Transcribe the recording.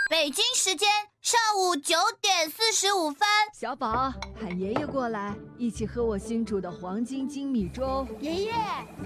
北京时间上午9:45。 小宝，喊爷爷过来，一起喝我新煮的黄金精米粥。 爷爷，